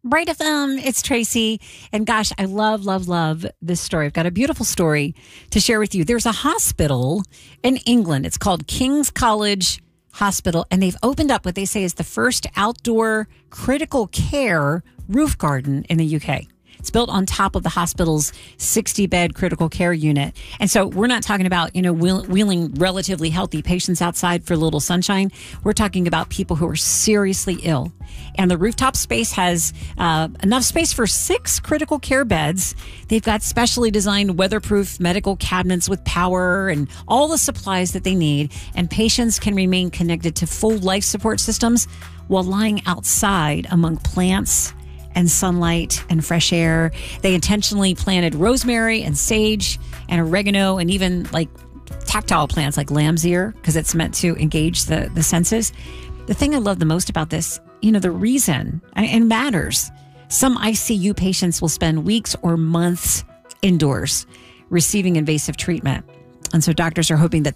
Bright FM, it's Tracy. And gosh, I love this story. I've got a beautiful story to share with you. There's a hospital in England. It's called King's College Hospital, and they've opened up what they say is the first outdoor critical care roof garden in the UK. It's built on top of the hospital's 60-bed critical care unit. And so we're not talking about, wheeling relatively healthy patients outside for a little sunshine. We're talking about people who are seriously ill. And the rooftop space has enough space for 6 critical care beds. They've got specially designed weatherproof medical cabinets with power and all the supplies that they need. And patients can remain connected to full life support systems while lying outside among plants and sunlight and fresh air. They intentionally planted rosemary and sage and oregano and even like tactile plants like lamb's ear because it's meant to engage the senses. The thing I love the most about this, the reason, and matters. Some ICU patients will spend weeks or months indoors receiving invasive treatment. And so doctors are hoping that